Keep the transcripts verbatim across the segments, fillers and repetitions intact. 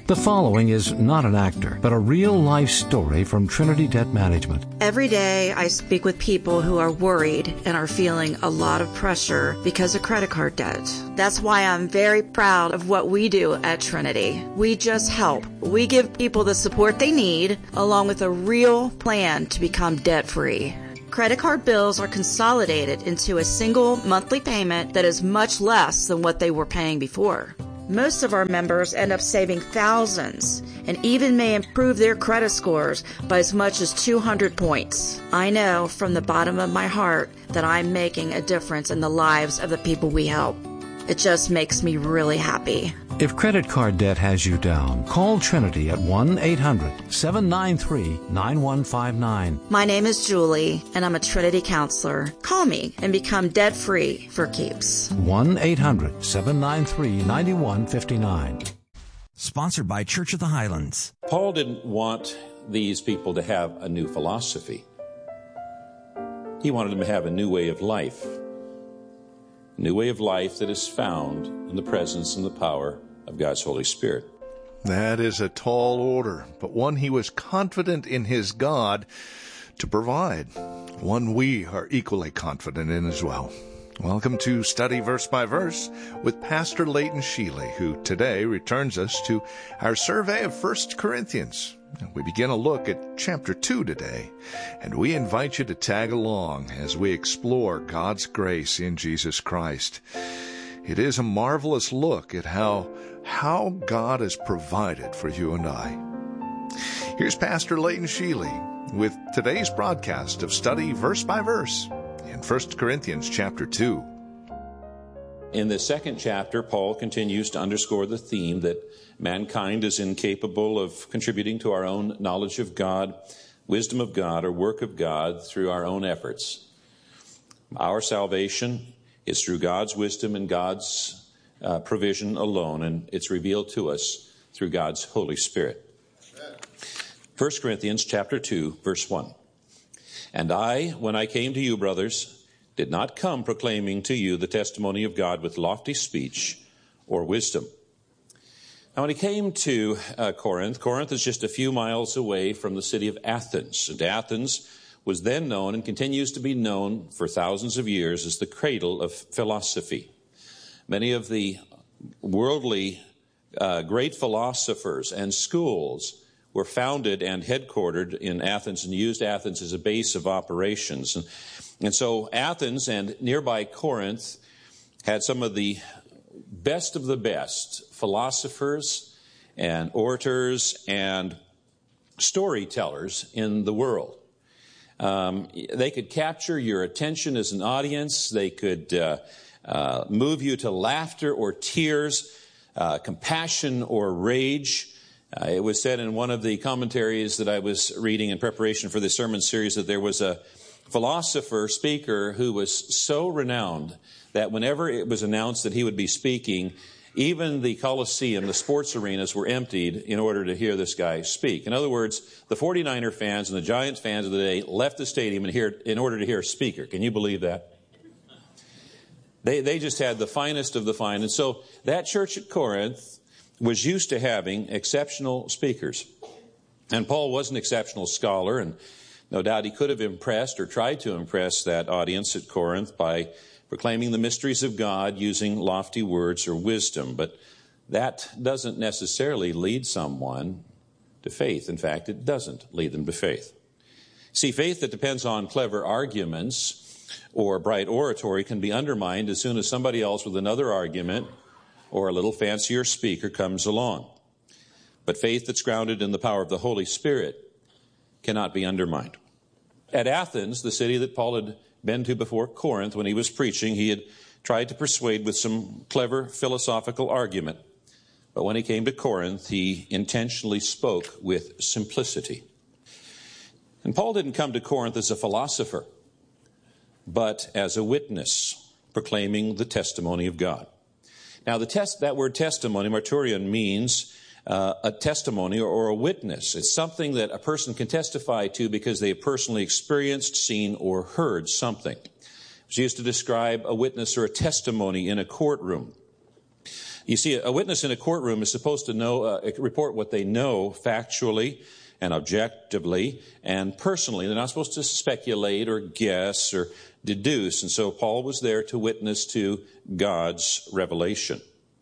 The following is not an actor, but a real-life story from Trinity Debt Management. Every day I speak with people who are worried and are feeling a lot of pressure because of credit card debt. That's why I'm very proud of what we do at Trinity. We just help. We give people the support they need, along with a real plan to become debt-free. Credit card bills are consolidated into a single monthly payment that is much less than what they were paying before. Most of our members end up saving thousands and even may improve their credit scores by as much as two hundred points. I know from the bottom of my heart that I'm making a difference in the lives of the people we help. It just makes me really happy. If credit card debt has you down, call Trinity at one eight hundred seven nine three nine one five nine. My name is Julie, and I'm a Trinity counselor. Call me and become debt-free for keeps. one eight hundred seven nine three nine one five nine. Sponsored by Church of the Highlands. Paul didn't want these people to have a new philosophy. He wanted them to have a new way of life. A new way of life that is found in the presence and the power of God's Holy Spirit. That is a tall order, but one he was confident in his God to provide. One we are equally confident in as well. Welcome to Study Verse by Verse with Pastor Leighton Sheely, who today returns us to our survey of First Corinthians. We begin a look at chapter two today, and we invite you to tag along as we explore God's grace in Jesus Christ. It is a marvelous look at how, how God has provided for you and I. Here's Pastor Leighton Sheely with today's broadcast of Study Verse by Verse in First Corinthians chapter two. In the second chapter, Paul continues to underscore the theme that mankind is incapable of contributing to our own knowledge of God, wisdom of God, or work of God through our own efforts. Our salvation is through God's wisdom and God's uh, provision alone, and it's revealed to us through God's Holy Spirit. First Corinthians chapter two, verse one. And I, when I came to you, brothers, did not come proclaiming to you the testimony of God with lofty speech or wisdom. Now, when he came to uh, Corinth, Corinth is just a few miles away from the city of Athens. And Athens was then known and continues to be known for thousands of years as the cradle of philosophy. Many of the worldly uh, great philosophers and schools were founded and headquartered in Athens and used Athens as a base of operations. And, and so Athens and nearby Corinth had some of the best of the best philosophers and orators and storytellers in the world. Um, they could capture your attention as an audience. They could uh, uh, move you to laughter or tears, uh, compassion or rage. Uh, it was said in one of the commentaries that I was reading in preparation for this sermon series that there was a philosopher speaker who was so renowned that whenever it was announced that he would be speaking, even the Coliseum, the sports arenas, were emptied in order to hear this guy speak. In other words, the forty-niner fans and the Giants fans of the day left the stadium in, hear, in order to hear a speaker. Can you believe that? They, they just had the finest of the fine. And so that church at Corinth was used to having exceptional speakers. And Paul was an exceptional scholar, and no doubt he could have impressed or tried to impress that audience at Corinth by proclaiming the mysteries of God using lofty words or wisdom. But that doesn't necessarily lead someone to faith. In fact, it doesn't lead them to faith. See, faith that depends on clever arguments or bright oratory can be undermined as soon as somebody else with another argument or a little fancier speaker comes along. But faith that's grounded in the power of the Holy Spirit cannot be undermined. At Athens, the city that Paul had been to before Corinth, when he was preaching, he had tried to persuade with some clever philosophical argument. But when he came to Corinth, he intentionally spoke with simplicity. And Paul didn't come to Corinth as a philosopher, but as a witness, proclaiming the testimony of God. Now, the test, that word testimony, marturion, means Uh, a testimony or a witness. It's something that a person can testify to because they have personally experienced, seen, or heard something. It's used to describe a witness or a testimony in a courtroom. You see, a witness in a courtroom is supposed to know, uh, report what they know factually and objectively and personally. They're not supposed to speculate or guess or deduce. And so Paul was there to witness to God's revelation.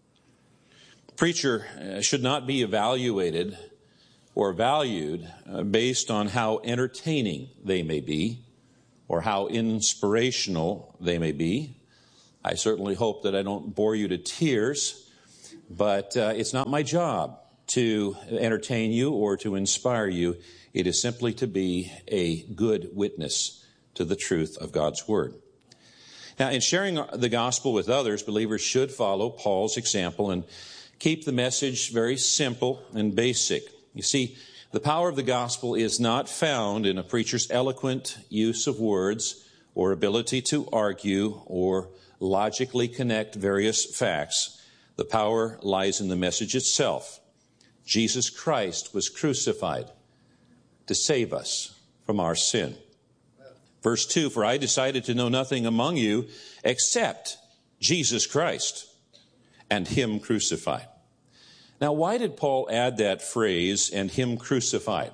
Preacher should not be evaluated or valued uh, based on how entertaining they may be or how inspirational they may be. I certainly hope that I don't bore you to tears, but uh, it's not my job to entertain you or to inspire you. It is simply to be a good witness to the truth of God's Word. Now, in sharing the gospel with others, believers should follow Paul's example and keep the message very simple and basic. You see, the power of the gospel is not found in a preacher's eloquent use of words or ability to argue or logically connect various facts. The power lies in the message itself. Jesus Christ was crucified to save us from our sin. Verse two, for I decided to know nothing among you except Jesus Christ and him crucified. Now, why did Paul add that phrase, and him crucified?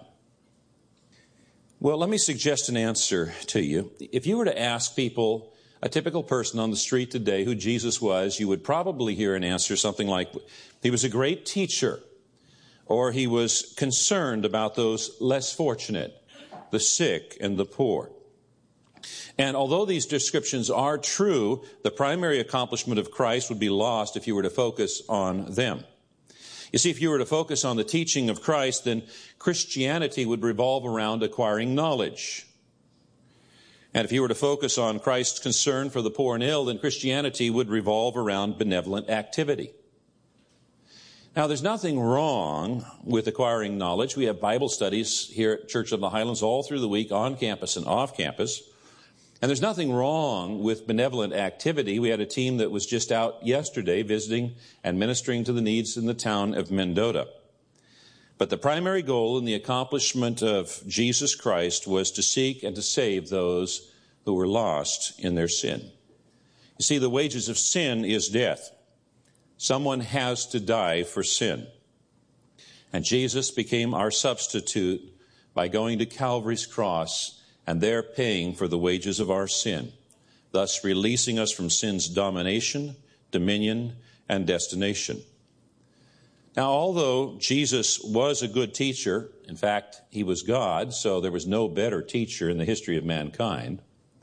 Well, let me suggest an answer to you. If you were to ask people, a typical person on the street today, who Jesus was, you would probably hear an answer something like, he was a great teacher, or he was concerned about those less fortunate, the sick and the poor. And although these descriptions are true, the primary accomplishment of Christ would be lost if you were to focus on them. You see, if you were to focus on the teaching of Christ, then Christianity would revolve around acquiring knowledge. And if you were to focus on Christ's concern for the poor and ill, then Christianity would revolve around benevolent activity. Now, there's nothing wrong with acquiring knowledge. We have Bible studies here at Church of the Highlands all through the week, on campus and off campus. And there's nothing wrong with benevolent activity. We had a team that was just out yesterday visiting and ministering to the needs in the town of Mendota. But the primary goal in the accomplishment of Jesus Christ was to seek and to save those who were lost in their sin. You see, the wages of sin is death. Someone has to die for sin. And Jesus became our substitute by going to Calvary's cross and there paying for the wages of our sin, thus releasing us from sin's domination, dominion, and destination. Now, although Jesus was a good teacher, in fact, he was God, so there was no better teacher in the history of mankind,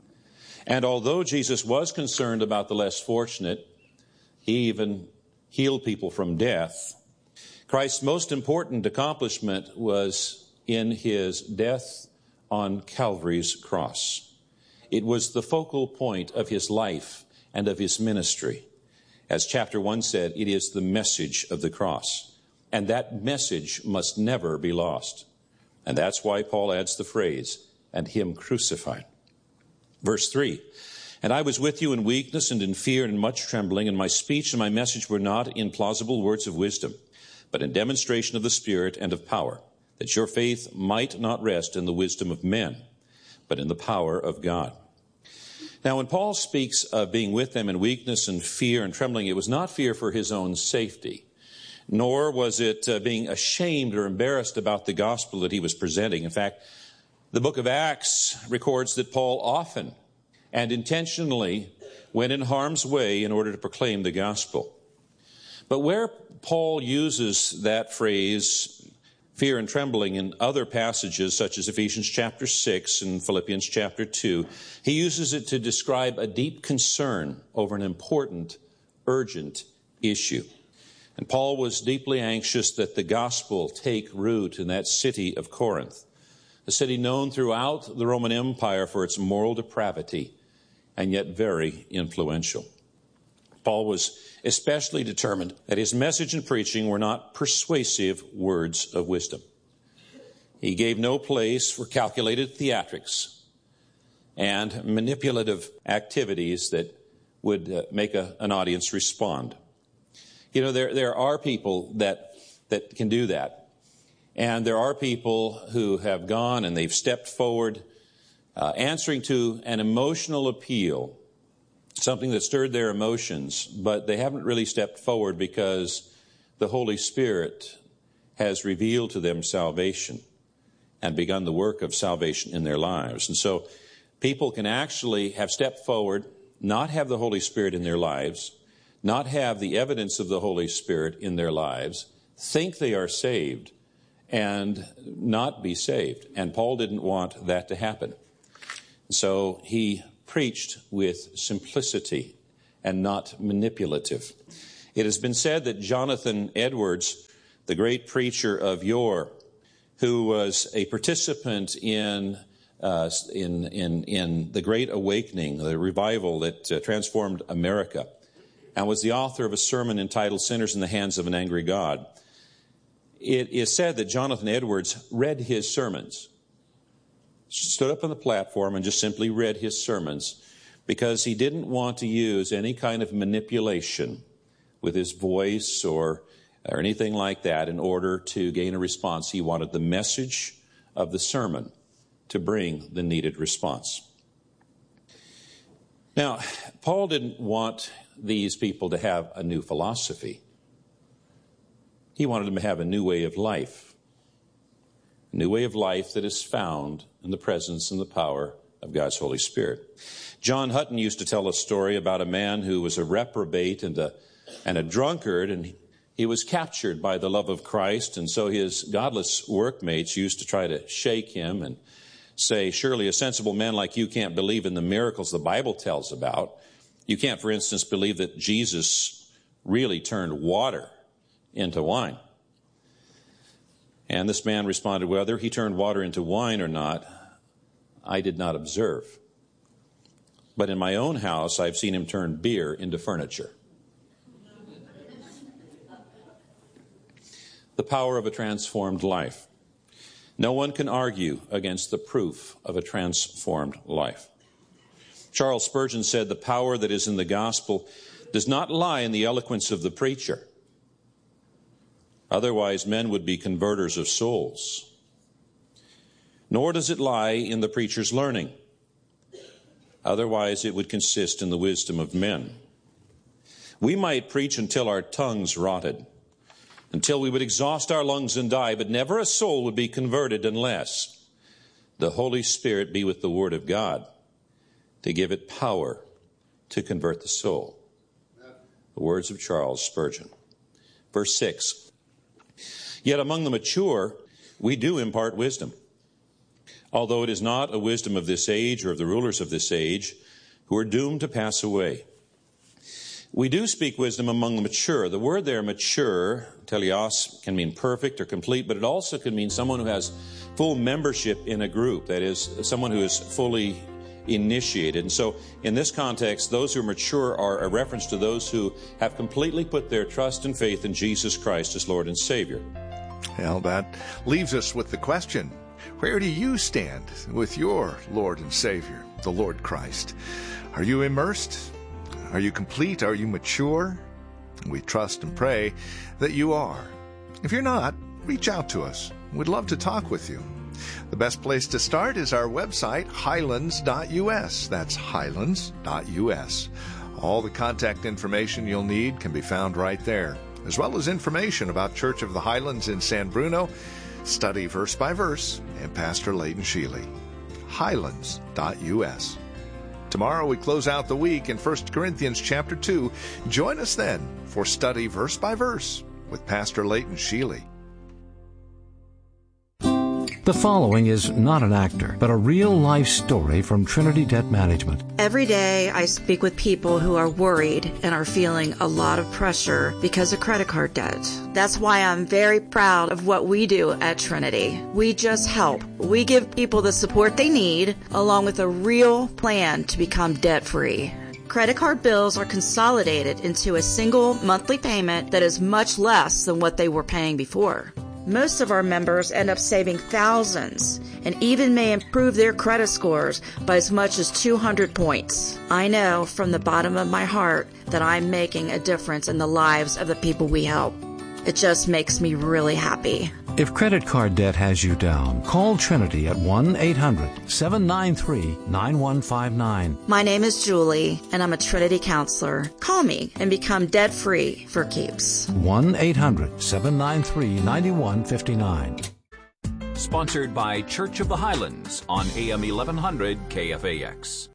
and although Jesus was concerned about the less fortunate, he even healed people from death, Christ's most important accomplishment was in his death on Calvary's cross. It was the focal point of his life and of his ministry. As chapter one said, it is the message of the cross. And that message must never be lost. And that's why Paul adds the phrase, and him crucified. Verse three, and I was with you in weakness and in fear and in much trembling, and my speech and my message were not in plausible words of wisdom, but in demonstration of the Spirit and of power, that your faith might not rest in the wisdom of men, but in the power of God. Now, when Paul speaks of being with them in weakness and fear and trembling, it was not fear for his own safety, nor was it uh, being ashamed or embarrassed about the gospel that he was presenting. In fact, the book of Acts records that Paul often and intentionally went in harm's way in order to proclaim the gospel. But where Paul uses that phrase, fear and trembling, in other passages such as Ephesians chapter six and Philippians chapter two, he uses it to describe a deep concern over an important, urgent issue. And Paul was deeply anxious that the gospel take root in that city of Corinth, a city known throughout the Roman Empire for its moral depravity and yet very influential. Paul was especially determined that his message and preaching were not persuasive words of wisdom. He gave no place for calculated theatrics and manipulative activities that would uh, make a, an audience respond. You know, there, there are people that, that can do that. And there are people who have gone and they've stepped forward, uh, answering to an emotional appeal something that stirred their emotions, but they haven't really stepped forward because the Holy Spirit has revealed to them salvation and begun the work of salvation in their lives. And so people can actually have stepped forward, not have the Holy Spirit in their lives, not have the evidence of the Holy Spirit in their lives, think they are saved, and not be saved. And Paul didn't want that to happen. So he preached with simplicity and not manipulative. It has been said that Jonathan Edwards, the great preacher of yore, who was a participant in uh, in, in, in the Great Awakening, the revival that uh, transformed America, and was the author of a sermon entitled Sinners in the Hands of an Angry God. It is said that Jonathan Edwards read his sermons, stood up on the platform and just simply read his sermons because he didn't want to use any kind of manipulation with his voice or, or anything like that in order to gain a response. He wanted the message of the sermon to bring the needed response. Now, Paul didn't want these people to have a new philosophy. He wanted them to have a new way of life, a new way of life that is found in the presence and the power of God's Holy Spirit. John Hutton used to tell a story about a man who was a reprobate and a, and a drunkard, and he was captured by the love of Christ, and so his godless workmates used to try to shake him and say, surely a sensible man like you can't believe in the miracles the Bible tells about. You can't, for instance, believe that Jesus really turned water into wine. And this man responded, whether he turned water into wine or not, I did not observe. But in my own house, I've seen him turn beer into furniture. The power of a transformed life. No one can argue against the proof of a transformed life. Charles Spurgeon said, the power that is in the gospel does not lie in the eloquence of the preacher. Otherwise, men would be converters of souls. Nor does it lie in the preacher's learning. Otherwise, it would consist in the wisdom of men. We might preach until our tongues rotted, until we would exhaust our lungs and die, but never a soul would be converted unless the Holy Spirit be with the Word of God to give it power to convert the soul. The words of Charles Spurgeon. Verse six. Yet among the mature, we do impart wisdom, although it is not a wisdom of this age or of the rulers of this age who are doomed to pass away. We do speak wisdom among the mature. The word there, mature, teleos, can mean perfect or complete, but it also can mean someone who has full membership in a group, that is, someone who is fully initiated. And so in this context, those who are mature are a reference to those who have completely put their trust and faith in Jesus Christ as Lord and Savior. Well, that leaves us with the question, where do you stand with your Lord and Savior, the Lord Christ? Are you immersed? Are you complete? Are you mature? We trust and pray that you are. If you're not, reach out to us. We'd love to talk with you. The best place to start is our website, highlands dot U S. That's highlands dot U S. All the contact information you'll need can be found right there, as well as information about Church of the Highlands in San Bruno, study verse by verse, and Pastor Leighton Sheely. highlands dot U S. Tomorrow we close out the week in First Corinthians chapter two. Join us then for study verse by verse with Pastor Leighton Sheely. The following is not an actor, but a real-life story from Trinity Debt Management. Every day I speak with people who are worried and are feeling a lot of pressure because of credit card debt. That's why I'm very proud of what we do at Trinity. We just help. We give people the support they need, along with a real plan to become debt-free. Credit card bills are consolidated into a single monthly payment that is much less than what they were paying before. Most of our members end up saving thousands and even may improve their credit scores by as much as two hundred points. I know from the bottom of my heart that I'm making a difference in the lives of the people we help. It just makes me really happy. If credit card debt has you down, call Trinity at one eight hundred seven nine three nine one five nine. My name is Julie, and I'm a Trinity counselor. Call me and become debt-free for keeps. one eight hundred seven nine three nine one five nine. Sponsored by Church of the Highlands on A M eleven hundred K F A X.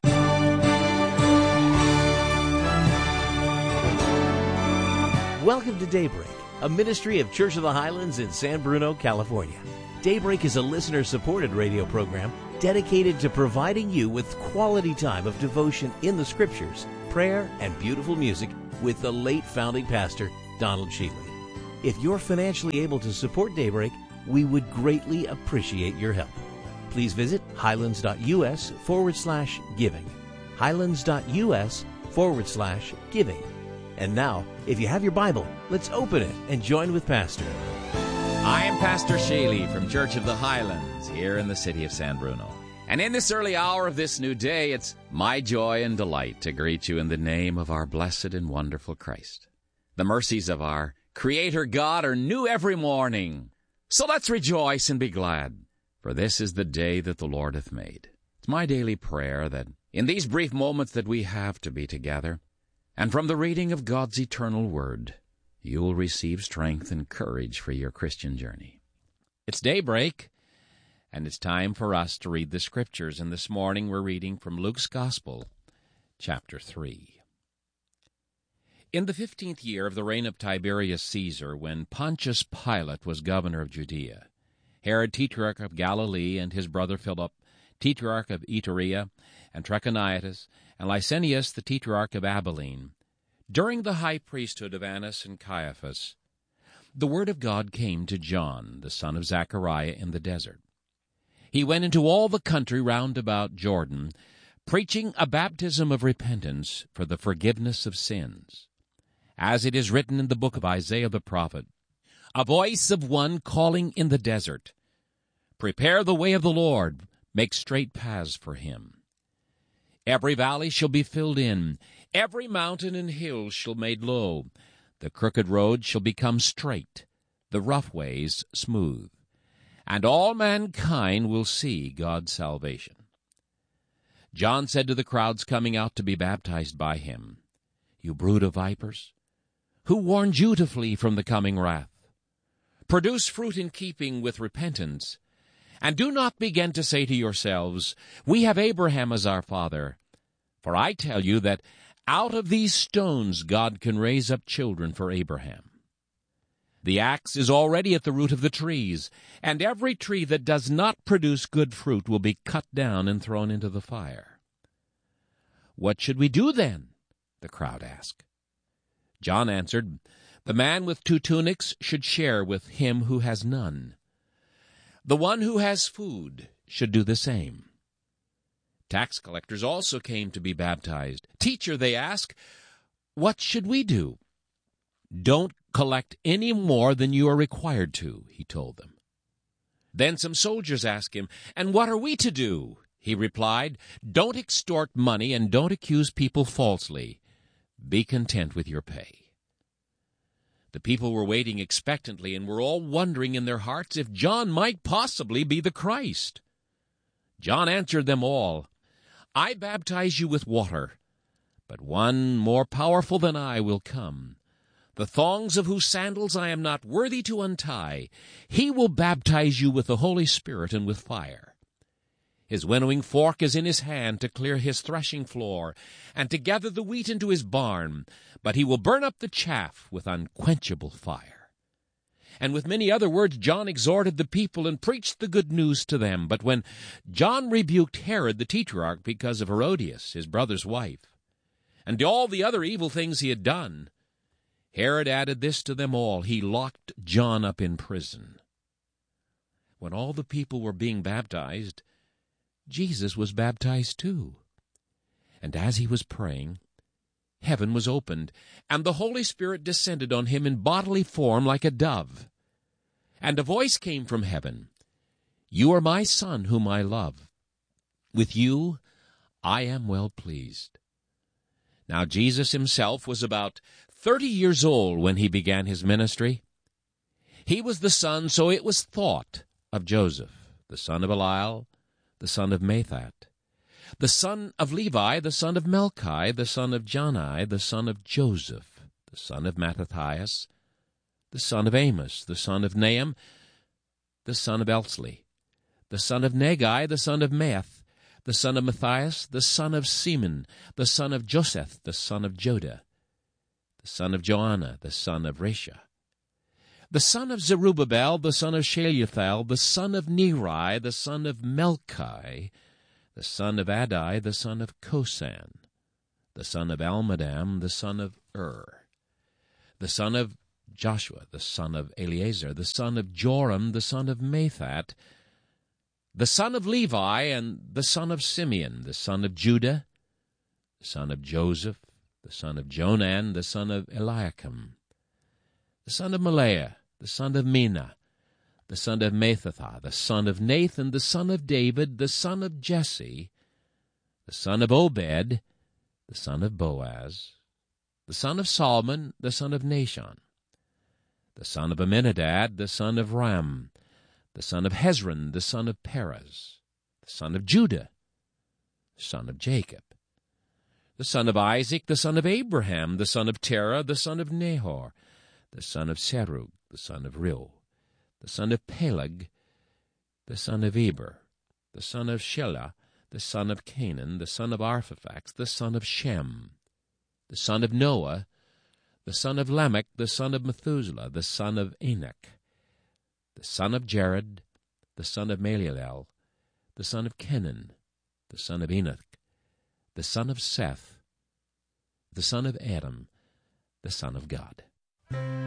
Welcome to Daybreak, a ministry of Church of the Highlands in San Bruno, California. Daybreak is a listener-supported radio program dedicated to providing you with quality time of devotion in the Scriptures, prayer, and beautiful music with the late founding pastor, Donald Shealy. If you're financially able to support Daybreak, we would greatly appreciate your help. Please visit highlands.us forward slash giving. Highlands.us forward slash giving. And now, if you have your Bible, let's open it and join with Pastor. I am Pastor Shealy from Church of the Highlands here in the city of San Bruno. And in this early hour of this new day, it's my joy and delight to greet you in the name of our blessed and wonderful Christ. The mercies of our Creator God are new every morning. So let's rejoice and be glad, for this is the day that the Lord hath made. It's my daily prayer that in these brief moments that we have to be together, and from the reading of God's eternal word, you will receive strength and courage for your Christian journey. It's daybreak, and it's time for us to read the Scriptures, and this morning we're reading from Luke's Gospel, chapter three. In the fifteenth year of the reign of Tiberius Caesar, when Pontius Pilate was governor of Judea, Herod tetrarch of Galilee and his brother Philip, tetrarch of Iturea, and Trachonitis, and Lysanias the tetrarch of Abilene, during the high priesthood of Annas and Caiaphas, the word of God came to John, the son of Zechariah, in the desert. He went into all the country round about Jordan, preaching a baptism of repentance for the forgiveness of sins. As it is written in the book of Isaiah the prophet, a voice of one calling in the desert, prepare the way of the Lord, make straight paths for him. Every valley shall be filled in, every mountain and hill shall be made low. The crooked road shall become straight, the rough ways smooth. And all mankind will see God's salvation. John said to the crowds coming out to be baptized by him, you brood of vipers, who warned you to flee from the coming wrath? Produce fruit in keeping with repentance, and do not begin to say to yourselves, we have Abraham as our father. For I tell you that out of these stones God can raise up children for Abraham. The axe is already at the root of the trees, and every tree that does not produce good fruit will be cut down and thrown into the fire. What should we do then? The crowd asked. John answered, the man with two tunics should share with him who has none. The one who has food should do the same. Tax collectors also came to be baptized. Teacher, they ask, what should we do? Don't collect any more than you are required to, he told them. Then some soldiers asked him, and what are we to do? He replied, don't extort money and don't accuse people falsely. Be content with your pay. The people were waiting expectantly and were all wondering in their hearts if John might possibly be the Christ. John answered them all, I baptize you with water, but one more powerful than I will come, the thongs of whose sandals I am not worthy to untie. He will baptize you with the Holy Spirit and with fire. His winnowing fork is in his hand to clear his threshing floor, and to gather the wheat into his barn, but he will burn up the chaff with unquenchable fire. And with many other words John exhorted the people and preached the good news to them. But when John rebuked Herod the tetrarch because of Herodias, his brother's wife, and all the other evil things he had done, Herod added this to them all, he locked John up in prison. When all the people were being baptized, Jesus was baptized too. And as he was praying, heaven was opened, and the Holy Spirit descended on him in bodily form like a dove. And a voice came from heaven, you are my Son whom I love. With you I am well pleased. Now Jesus himself was about thirty years old when he began his ministry. He was the son, so it was thought, of Joseph, the son of Eliel, the son of Mathat, the son of Levi, the son of Melchi, the son of Jani, the son of Joseph, the son of Mattathias, the son of Amos, the son of Nahum, the son of Elsley, the son of Nagai, the son of Maath, the son of Matthias, the son of Semen, the son of Joseph, the son of Joda, the son of Joanna, the son of Rasha, the son of Zerubbabel, the son of Shealtiel, the son of Neri, the son of Melchi, the son of Adai, the son of Kosan, the son of Almadam, the son of Ur, the son of Joshua, the son of Eleazar, the son of Joram, the son of Mathat, the son of Levi, and the son of Simeon, the son of Judah, the son of Joseph, the son of Jonan, the son of Eliakim, the son of Malaiah, the son of Mina, the son of Mattatha, the son of Nathan, the son of David, the son of Jesse, the son of Obed, the son of Boaz, the son of Solomon, the son of Nashon, the son of Amminadab, the son of Ram, the son of Hezron, the son of Perez, the son of Judah, the son of Jacob, the son of Isaac, the son of Abraham, the son of Terah, the son of Nahor, the son of Serug, the son of Reu, the son of Peleg, the son of Eber, the son of Shelah, the son of Canaan, the son of Arphaxad, the son of Shem, the son of Noah, the son of Lamech, the son of Methuselah, the son of Enoch, the son of Jared, the son of Malelel, the son of Kenan, the son of Enoch, the son of Seth, the son of Adam, the son of God.